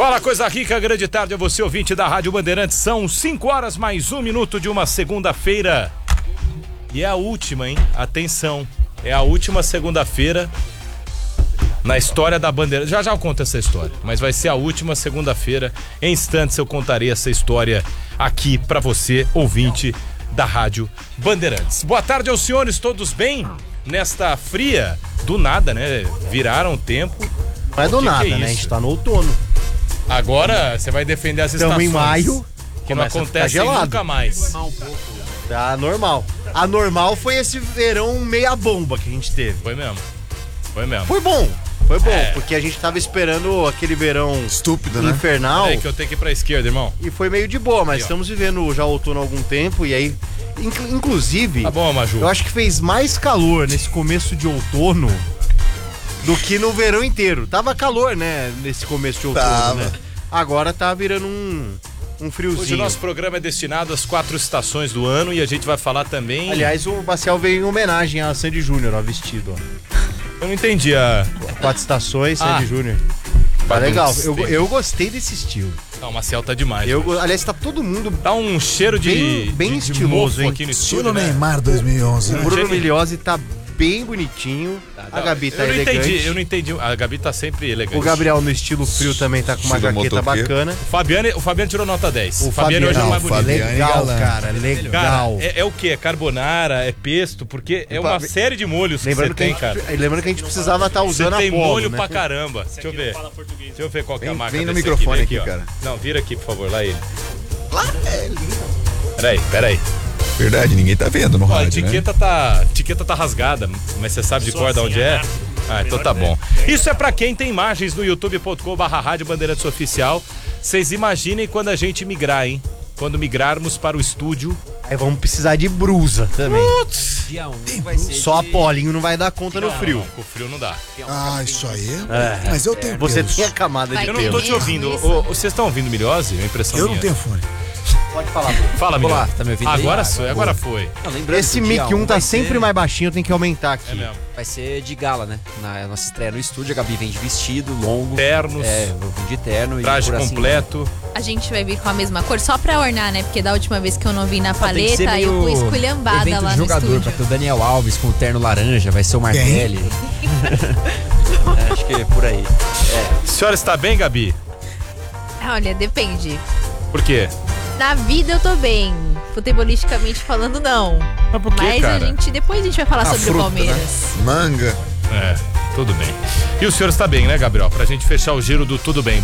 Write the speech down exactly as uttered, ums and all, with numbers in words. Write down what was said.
Fala, coisa rica, grande tarde a você, ouvinte da Rádio Bandeirantes. São cinco horas mais um minuto de uma segunda-feira. E é a última, hein? Atenção, é a última segunda-feira na história da Bandeirantes. Já já eu conto essa história, mas vai ser a última segunda-feira. Em instantes eu contarei essa história aqui pra você, ouvinte da Rádio Bandeirantes. Boa tarde aos senhores, todos bem? Nesta fria, do nada, né? Viraram o tempo. Não é do que nada, que é né? A isso? gente tá no outono. Agora você vai defender as Estamos estações. em maio, que não começa a ficar acontece gelado. nunca mais. Tá normal. A normal foi esse verão meia bomba que a gente teve. Foi mesmo. Foi mesmo. Foi bom. Foi bom, É. porque a gente tava esperando aquele verão Estúpido, né? infernal. É que eu tenho que ir pra esquerda, irmão. E foi meio de boa, mas Aqui, ó. estamos vivendo já outono há algum tempo. E aí, inc- inclusive, Tá bom, Maju. eu acho que fez mais calor nesse começo de outono do que no verão inteiro. Tava calor, né, nesse começo de outono, Tava. né? Agora tá virando um, um friozinho. Hoje o nosso programa é destinado às quatro estações do ano e a gente vai falar também... Aliás, o Baciel veio em homenagem a Sandy Júnior, ó, vestido, ó. Eu não entendi a... Quatro estações, Ah. Sandy Júnior. Tá legal, eu, Entendi. eu gostei desse estilo. Não, o Marcel tá demais. Eu, né? go- aliás, tá todo mundo... Dá um cheiro de... Bem- bem de, de estiloso, mofo hein? aqui no estúdio, Estilo né? Neymar dois mil e onze, O né? Bruno Geni- Miliose tá bem bonitinho. A Gabi tá eu não elegante. entendi, eu não entendi. A Gabi tá sempre elegante. O Gabriel no estilo frio também tá com uma Estilo jaqueta motoqueiro. bacana. O Fabiano, o Fabiano tirou nota dez. O, Fabiano, Fabiano- hoje é o Não, mais o bonito. Fabiano- Legal, galã. cara, Cara, legal. é, é o que? É carbonara, é pesto, porque é uma Fabi- série de molhos que Lembrando você que, a tem, gente, cara. lembrando que a gente precisava estar Você usando tem a polo, molho né? pra caramba. Deixa eu ver. Deixa eu ver qual que é a Vem- marca vem no desse microfone Vem aqui, ó. cara. Não, vira aqui, por favor. Lá ele. Peraí, peraí. Verdade, ninguém tá vendo no Ó, a rádio, né? etiqueta tá, a etiqueta tá rasgada, mas você sabe de cor de onde é? Ah, então tá bom. Isso é pra quem tem imagens no youtube ponto com barra Rádio Bandeirantes Oficial. Vocês imaginem quando a gente migrar, hein? Quando migrarmos para o estúdio. Aí vamos precisar de brusa também. Putz! Dia um vai ser Só a de- Polinho não vai dar conta no frio. Não, com o frio não dá. Ah, isso aí. É. Mas eu tenho Você pelos. tem a camada de Eu não tô pelo. te ouvindo. Ô, ô, vocês estão ouvindo Miliose? É uma impressão Eu minha. não tenho fone. Pode falar, Bruno. Fala, Olá, Miliose. tá me ouvindo aí? Agora Ah, foi, agora foi. Não, lembrando Esse que o dia mic um tá vai sempre ser- mais baixinho, tem que aumentar aqui. É mesmo. Vai ser de gala, né? Na nossa estreia no estúdio, a Gabi vem de vestido, longo. Ternos, É, eu vim de terno traje e por assim, completo. A gente vai vir com a mesma cor, só pra ornar, né? Porque da última vez que eu não vi na Ah, tem que ser paleta, eu meio fui esculhambada evento lá de no jogador, estúdio. pra ter o Daniel Alves com o terno laranja, vai ser o Martelli. É, acho que é por aí. A senhora está bem, Gabi? Olha, depende. Por quê? Na vida eu tô bem. Futebolisticamente falando, não. Mas por quê, Mas cara? a gente, depois a gente vai falar A sobre fruta, o Palmeiras. Manga. É, tudo bem. E o senhor está bem, né, Gabriel? Pra gente fechar o giro do tudo bem.